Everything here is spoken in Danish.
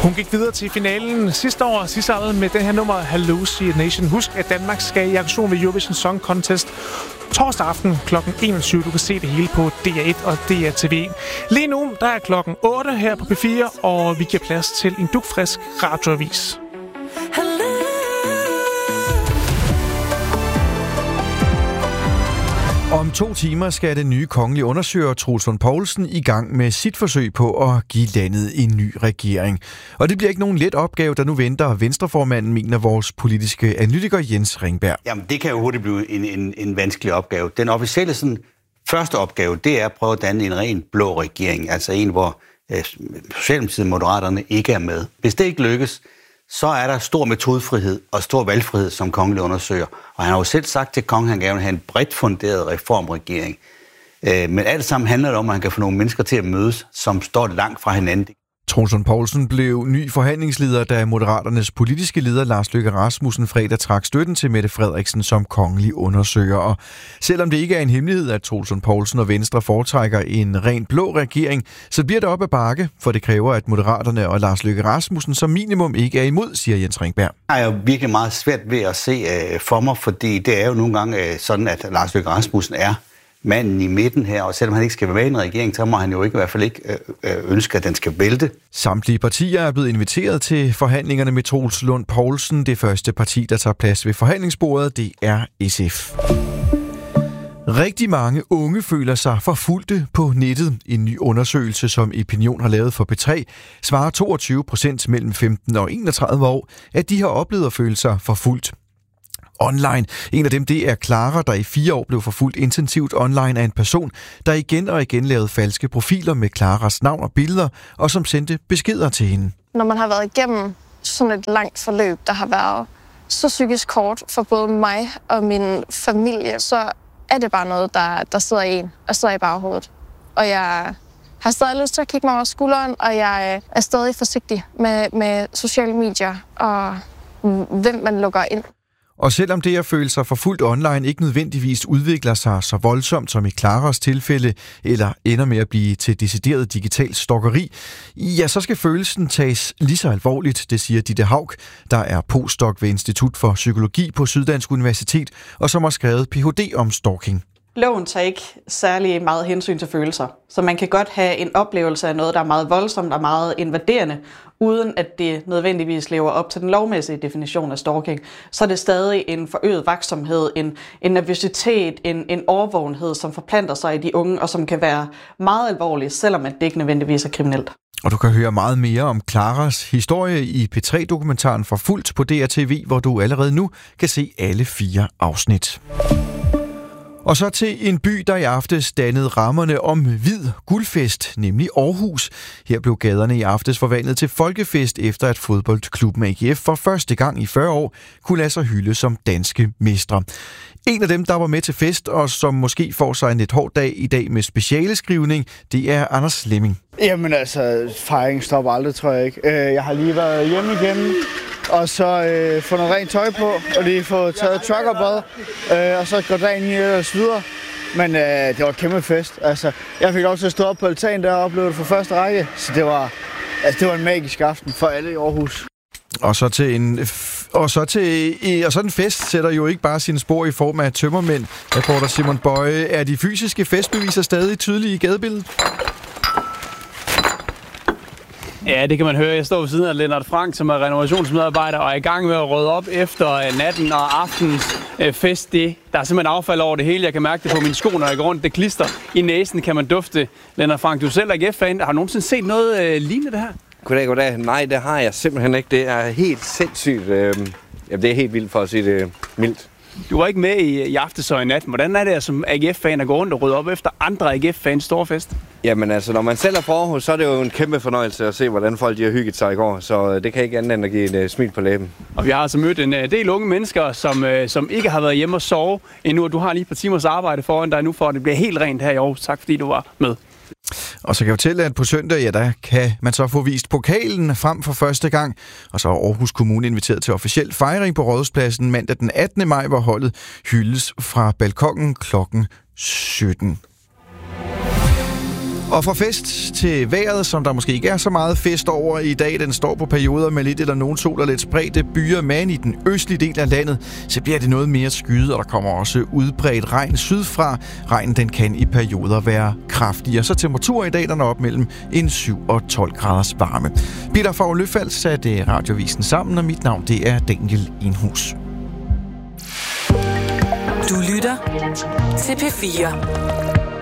Hun gik videre til finalen sidste år, med den her nummer Hallucination. Husk, at Danmark skal i aktion ved Eurovision Song Contest torsdag aften kl. 21. Du kan se det hele på DR1 og DRTV. Lige nu, der er klokken 8 her på P4, og vi giver plads til en dugfrisk radioavis. Om 2 timer skal den nye kongelige undersøger Troels Lund Poulsen i gang med sit forsøg på at give landet en ny regering. Og det bliver ikke nogen let opgave, der nu venter venstreformanden, mener vores politiske analytiker Jens Ringberg. Jamen, det kan jo hurtigt blive en vanskelig opgave. Den officielle første opgave, det er at prøve at danne en ren blå regering. Altså en, hvor Socialdemokratiet og Moderaterne ikke er med. Hvis det ikke lykkes, så er der stor metodefrihed og stor valgfrihed som kongelig undersøger. Og han har jo selv sagt til kongen, at han gerne vil have en bredt funderet reformregering. Men alt sammen handler det om, at han kan få nogle mennesker til at mødes, som står langt fra hinanden. Troels Lund Poulsen blev ny forhandlingsleder, da Moderaternes politiske leder Lars Løkke Rasmussen fredag trak støtten til Mette Frederiksen som kongelig undersøger. Og selvom det ikke er en hemmelighed, at Troels Lund Poulsen og Venstre foretrækker en ren blå regering, så bliver det op ad bakke, for det kræver, at Moderaterne og Lars Løkke Rasmussen som minimum ikke er imod, siger Jens Ringberg. Jeg er jo virkelig meget svært ved at se for mig, fordi det er jo nogle gange sådan, at Lars Løkke Rasmussen er manden i midten her, og selvom han ikke skal være med i en regering, så må han jo i hvert fald ikke ønske, at den skal vælte. Samtlige partier er blevet inviteret til forhandlingerne med Troels Lund Poulsen. Det første parti, der tager plads ved forhandlingsbordet, det er SF. Rigtig mange unge føler sig forfulgte på nettet. En ny undersøgelse, som Opinion har lavet for P3, svarer 22% mellem 15 og 31 år, at de har oplevet at føle sig forfulgt online. En af dem, det er Clara, der i 4 år blev forfulgt intensivt online af en person, der igen og igen lavede falske profiler med Claras navn og billeder, og som sendte beskeder til hende. Når man har været igennem sådan et langt forløb, der har været så psykisk hårdt for både mig og min familie, så er det bare noget, der sidder i en og sidder i baghovedet. Og jeg har stadig lyst til at kigge mig over skulderen, og jeg er stadig forsigtig med sociale medier og hvem man lukker ind. Og selvom det at føle sig forfulgt online ikke nødvendigvis udvikler sig så voldsomt som i Claras tilfælde, eller ender med at blive til decideret digital stalkeri, ja, så skal følelsen tages lige så alvorligt, det siger Ditte Haug, der er postdoc ved Institut for Psykologi på Syddansk Universitet, og som har skrevet Ph.D. om stalking. Loven tager ikke særlig meget hensyn til følelser, så man kan godt have en oplevelse af noget, der er meget voldsomt og meget invaderende, uden at det nødvendigvis lever op til den lovmæssige definition af stalking. Så er det stadig en forøget vaksomhed, en nervøsitet, en overvågenhed, som forplanter sig i de unge, og som kan være meget alvorlig, selvom det ikke nødvendigvis er kriminelt. Og du kan høre meget mere om Claras historie i P3-dokumentaren Forfulgt på DRTV, hvor du allerede nu kan se alle 4 afsnit. Og så til en by, der i aftes dannede rammerne om hvid guldfest, nemlig Aarhus. Her blev gaderne i aftes forvandlet til folkefest, efter at fodboldklubben AGF for første gang i 40 år kunne lade sig hylde som danske mestre. En af dem, der var med til fest, og som måske får sig en lidt hård dag i dag med specialeskrivning, det er Anders Lemming. Jamen altså, fejringen stopper aldrig, tror jeg ikke. Jeg har lige været hjemme igen, og så få noget rent tøj på, og lige få taget truckerbad, og så går dagen i ellers videre. Men det var en kæmpe fest. Altså, jeg fik lov til at stå op på altanen der og opleve det for første række, så det var en magisk aften for alle i Aarhus. Og sådan en fest sætter jo ikke bare sine spor i form af tømmermænd. Reporter Simon Bøje, er de fysiske festbeviser stadig tydelige i gadebilledet? Ja, det kan man høre. Jeg står ved siden af Lennart Frank, som er renovationsmedarbejder og er i gang med at rydde op efter natten og aftens fest. Der er simpelthen affald over det hele. Jeg kan mærke det på mine sko, når jeg går rundt. Det klister i næsen, kan man dufte. Lennart Frank, du er selv AGF-fan. Har du nogensinde set noget lignende det her? Goddag. Nej, det har jeg simpelthen ikke. Det er helt sindssygt. Det er helt vildt for at sige det mildt. Du var ikke med i aftes og i nat. Hvordan er det som AGF-fan at gå rundt og rydde op efter andre AGF-fans store fest? Jamen altså, når man selv er på Aarhus, så er det jo en kæmpe fornøjelse at se, hvordan folk de har hygget sig i går. Så det kan ikke andet end at give et smil på læben. Og vi har altså mødt en del unge mennesker, som ikke har været hjemme og sove endnu. Og du har lige et par timers arbejde foran dig nu, for at det bliver helt rent her i Aarhus. Tak fordi du var med. Og så kan jeg fortælle, at på søndag, ja, der kan man så få vist pokalen frem for første gang. Og så er Aarhus Kommune inviteret til officiel fejring på Rådhuspladsen mandag den 18. maj, hvor holdet hyldes fra balkongen kl. 17. Og fra fest til vejret, som der måske ikke er så meget fest over i dag, den står på perioder med lidt eller nogen sol og lidt spredte byer, men i den østlige del af landet, så bliver det noget mere skyet, og der kommer også udbredt regn sydfra. Regnen den kan i perioder være kraftigere, så temperaturer i dag der når op mellem en 7 og 12 graders varme. Peter Favre Løfald satte Radiovisen sammen, og mit navn det er Daniel Enhus. Du lytter til P4.